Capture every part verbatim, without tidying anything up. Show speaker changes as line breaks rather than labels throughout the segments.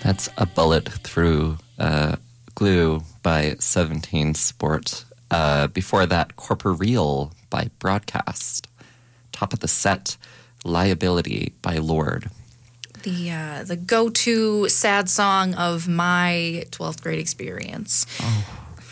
That's A Bullet Through uh, Glue by seventeen Sport. Uh, before that, Corporeal by Broadcast. Top of the set, Liability by Lorde.
The uh, the go-to sad song of my twelfth grade experience.
Oh.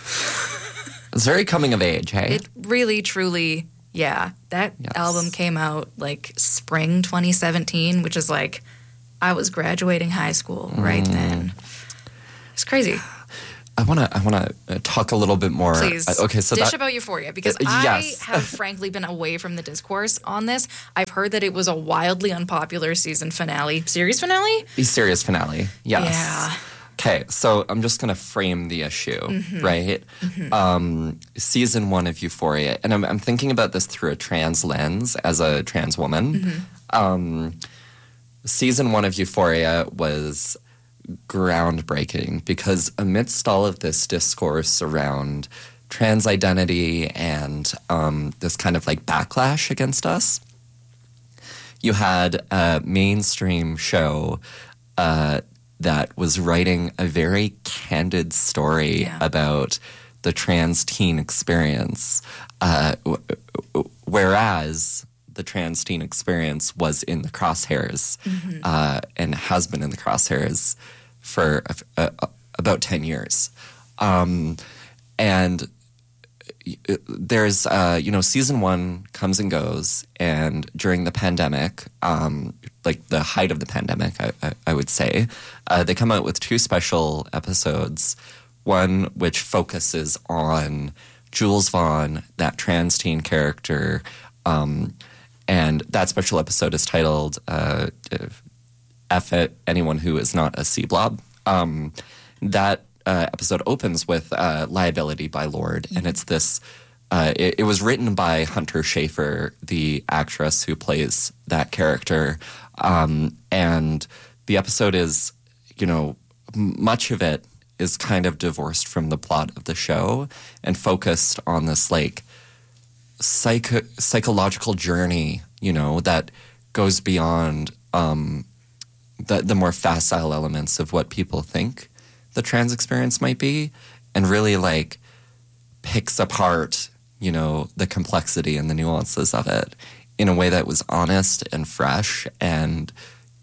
It's very coming of age, hey?
It really, truly, yeah. That
yes.
album came out like spring twenty seventeen, which is like I was graduating high school right mm. then. It's crazy.
I want to I want to talk a little bit more.
Please,
uh, okay, so
dish
that,
about Euphoria, because
uh, yes.
I have frankly been away from the discourse on this. I've heard that it was a wildly unpopular season finale. Series finale?
The series finale, yes.
Yeah.
Okay, so I'm just going to frame the issue, mm-hmm. right?
Mm-hmm.
Um, season one of Euphoria, and I'm, I'm thinking about this through a trans lens as a trans woman.
Mm-hmm.
Um, season one of Euphoria was groundbreaking because amidst all of this discourse around trans identity and um, this kind of like backlash against us, you had a mainstream show uh, that was writing a very candid story
yeah.
about the trans teen experience, uh, w- w- whereas the trans teen experience was in the crosshairs
mm-hmm.
uh, and has been in the crosshairs for a, a, about ten years. Um, and there's, uh, you know, season one comes and goes, and during the pandemic, um, like the height of the pandemic, I, I, I would say, uh, they come out with two special episodes, one which focuses on Jules Vaughn, that trans teen character, um, and that special episode is titled uh, F It, Anyone Who Is Not a C-Blob. Um, that uh, episode opens with uh, Liability by Lorde, mm-hmm. and it's this, uh, it, it was written by Hunter Schafer, the actress who plays that character, um, and the episode is, you know, much of it is kind of divorced from the plot of the show and focused on this, like, psych- psychological journey, you know, that goes beyond um, the, the more facile elements of what people think the trans experience might be, and really, like, picks apart, you know, the complexity and the nuances of it in a way that was honest and fresh, and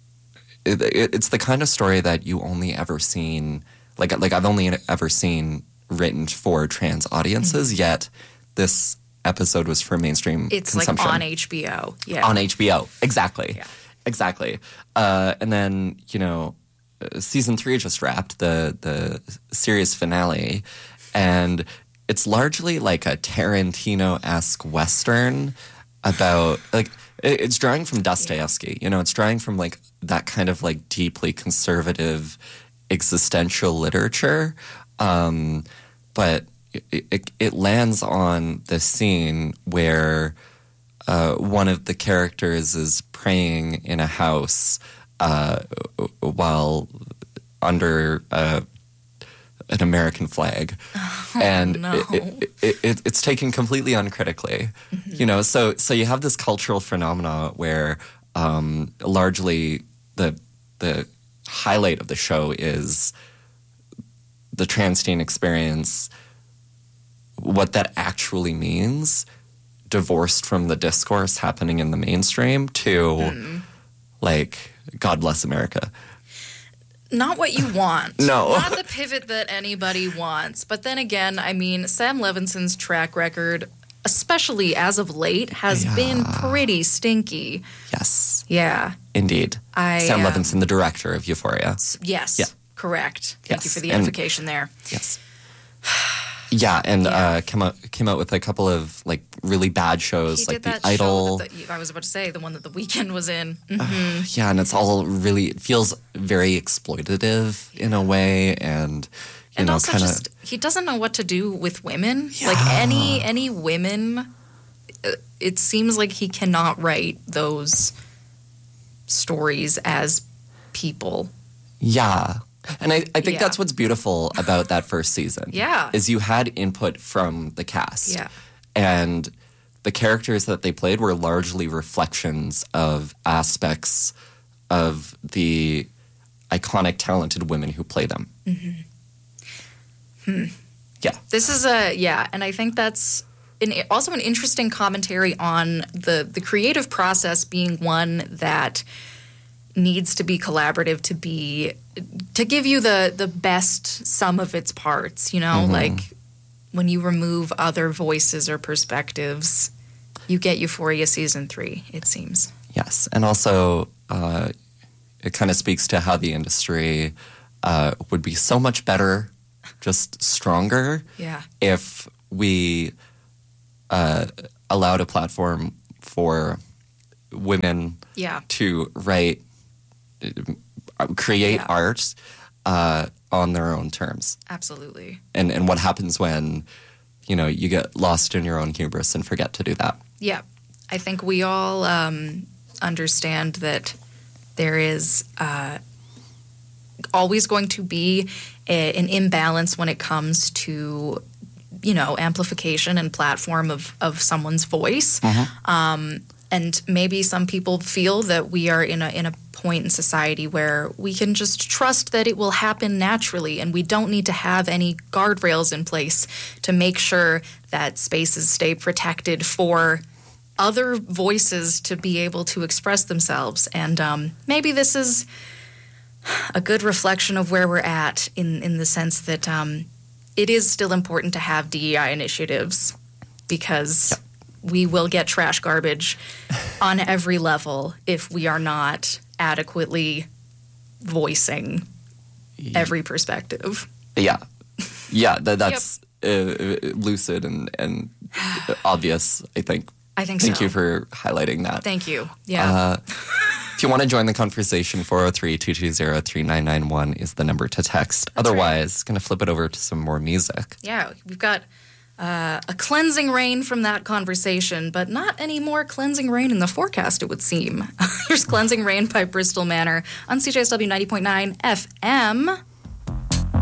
it, it, it's the kind of story that you only ever seen, like, like I've only ever seen written for trans audiences, mm-hmm. yet this episode was for mainstream
it's
consumption.
Like on H B O. Yeah.
On H B O, exactly.
Yeah.
Exactly. Uh, and then, you know, season three just wrapped, the the series finale, and it's largely like a Tarantino-esque Western about, like, it's drawing from Dostoevsky, you know, it's drawing from, like, that kind of, like, deeply conservative existential literature, um, but it, it, it lands on the scene where uh, one of the characters is praying in a house uh, while under uh, an American flag,
oh,
and
no.
it, it, it, it, it's taken completely uncritically. Mm-hmm. You know, so so you have this cultural phenomena where um, largely the the highlight of the show is the trans teen experience, what that actually means, divorced from the discourse happening in the mainstream to, mm. like, God bless America.
Not what you want.
No.
Not the pivot that anybody wants. But then again, I mean, Sam Levinson's track record, especially as of late, has
yeah.
been pretty stinky.
Yes.
Yeah.
Indeed.
I,
Sam
um,
Levinson, the director of Euphoria.
Yes.
Yeah.
Correct. Thank
yes.
you for the
and,
edification there.
Yes. Yeah, and
yeah.
Uh, came out came out with a couple of, like, really bad shows,
he
like
did
The
that
Idol.
Show that the, I was about to say the one that The Weeknd was in. Mm-hmm.
Uh, yeah, and it's all really, it feels very exploitative in a way, and you
and
know,
also
kind of.
just he doesn't know what to do with women.
Yeah.
Like any any women, it seems like he cannot write those stories as people.
Yeah. And I, I think
yeah.
that's what's beautiful about that first season.
Yeah.
Is you had input from the cast.
Yeah.
And the characters that they played were largely reflections of aspects of the iconic, talented women who play them.
Mm-hmm. Hmm.
Yeah.
This is a, yeah, and I think that's an, also an interesting commentary on the, the creative process being one that needs to be collaborative to be, to give you the, the best sum of its parts, you know, mm-hmm. like when you remove other voices or perspectives, you get Euphoria season three, it seems.
Yes, and also uh, it kind of speaks to how the industry uh, would be so much better, just stronger,
yeah.
if we uh, allowed a platform for women
yeah.
to write, create
yeah.
art uh, on their own terms.
Absolutely.
And and what happens when, you know, you get lost in your own hubris and forget to do that.
Yeah. I think we all um, understand that there is uh, always going to be a, an imbalance when it comes to, you know, amplification and platform of, of someone's voice.
Mm-hmm.
Um, and maybe some people feel that we are in a in a point in society where we can just trust that it will happen naturally and we don't need to have any guardrails in place to make sure that spaces stay protected for other voices to be able to express themselves. And um, maybe this is a good reflection of where we're at in, in the sense that um, it is still important to have D E I initiatives because
yep.
we will get trash garbage on every level if we are not adequately voicing every perspective.
Yeah. Yeah, that, that's yep. uh, lucid and, and obvious, I think.
I think
Thank
so.
you for highlighting that.
Thank you. Yeah.
Uh, if you want to join the conversation, four oh three, two two zero, three nine nine one is the number to text. That's Otherwise, right. going to flip it over to some more music.
Yeah, we've got uh, a cleansing rain from that conversation, but not any more cleansing rain in the forecast, it would seem. Here's Cleansing Rain by Bristol Manor on C J S W ninety point nine F M.